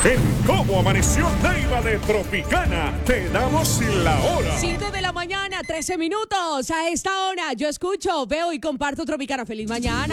En Cómo Amaneció Neiva de Tropicana, te damos la hora. 7 de la mañana, 13 minutos. A esta hora yo escucho, veo y comparto Tropicana. Feliz mañana.